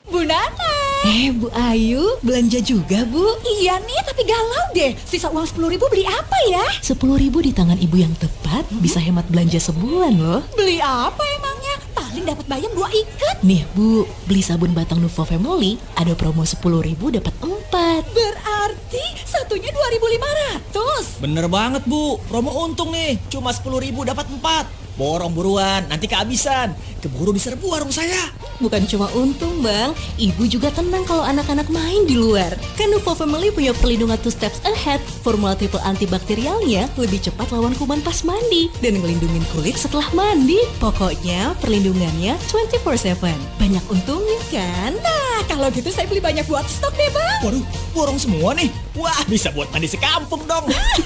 Bu Nana. Bu Ayu, belanja juga Bu? Iya nih, tapi galau deh. Sisa uang 10.000 beli apa ya? 10.000 di tangan ibu yang tepat bisa hemat belanja sebulan loh. Beli apa emangnya? Paling dapat bayam 2 ikat. Nih Bu, beli sabun batang Nuvo Family ada promo 10.000 dapat 4. Berarti satunya 2.500. Bener banget Bu, promo untung nih. Cuma 10.000 dapat 4. Borong buruan, nanti kehabisan. Keburu diserbu warung saya. Bukan cuma untung Bang, ibu juga tenang kalau anak-anak main di luar. Kan Nuvo Family punya perlindungan 2 steps ahead. Formula triple antibakterialnya lebih cepat lawan kuman pas mandi dan ngelindungin kulit setelah mandi. Pokoknya perlindungannya 24/7. Banyak untungnya kan? Nah, kalau gitu saya beli banyak buat stok deh Bang. Waduh, borong semua nih. Wah, bisa buat mandi sekampung dong.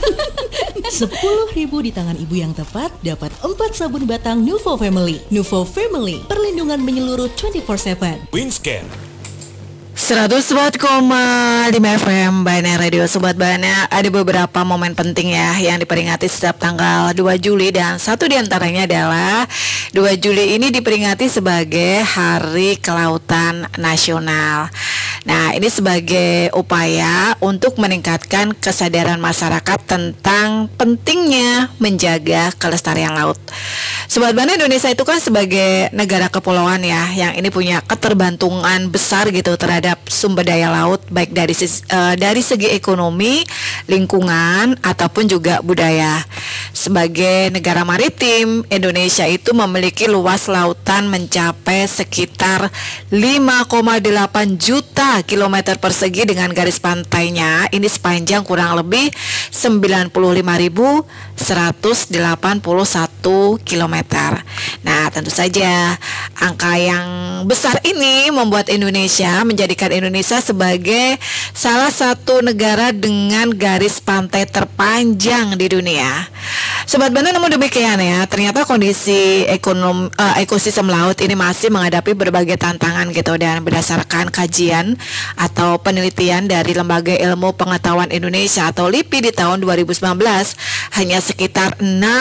10.000 di tangan ibu yang tepat dapat 4 sabun batang Nuvo Family. Nuvo Family, perlindungan menyeluruh 24/7. Wingscan 104,5 FM Bana Radio. Sobat Bana, ada beberapa momen penting ya yang diperingati setiap tanggal 2 Juli dan satu diantaranya adalah 2 Juli ini diperingati sebagai Hari Kelautan Nasional. Nah, ini sebagai upaya untuk meningkatkan kesadaran masyarakat tentang pentingnya menjaga kelestarian laut. Sobat Bana, Indonesia itu kan sebagai negara kepulauan ya, yang ini punya keterbantungan besar gitu terhadap sumber daya laut, baik dari segi ekonomi, lingkungan, ataupun juga budaya. Sebagai negara maritim, Indonesia itu memiliki luas lautan mencapai sekitar 5,8 juta kilometer persegi dengan garis pantainya ini sepanjang kurang lebih 95.181 kilometer. Nah, tentu saja angka yang besar ini membuat menjadikan Indonesia sebagai salah satu negara dengan garis pantai terpanjang di dunia. Sobat Bana, namun demikian ya, ternyata kondisi ekosistem laut ini masih menghadapi berbagai tantangan gitu, dan berdasarkan kajian atau penelitian dari Lembaga Ilmu Pengetahuan Indonesia atau LIPI di tahun 2019, hanya sekitar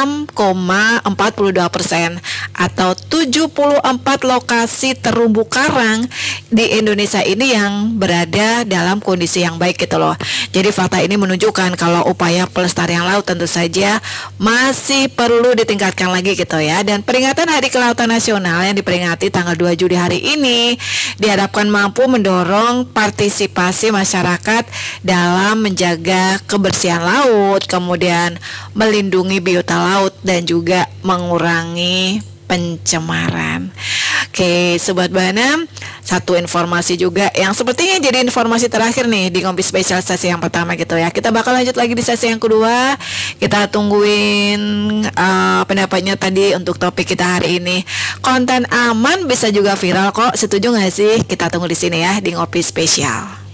6,42% atau 74 lokasi terumbu karang di Indonesia ini yang berada dalam kondisi yang baik gitu loh. Jadi fakta ini menunjukkan kalau upaya pelestarian laut tentu saja masih perlu ditingkatkan lagi gitu ya. Dan peringatan Hari Kelautan Nasional yang diperingati tanggal 2 Juli hari ini diharapkan mampu mendorong partisipasi masyarakat dalam menjaga kebersihan laut, kemudian melindungi biota laut dan juga mengurangi pencemaran. Oke, Sobat Bana, satu informasi juga yang sepertinya jadi informasi terakhir nih di Ngopi Spesial sesi yang pertama gitu ya. Kita bakal lanjut lagi di sesi yang kedua. Kita tungguin pendapatnya tadi untuk topik kita hari ini. Konten aman bisa juga viral kok. Setuju nggak sih? Kita tunggu di sini ya di Ngopi Spesial.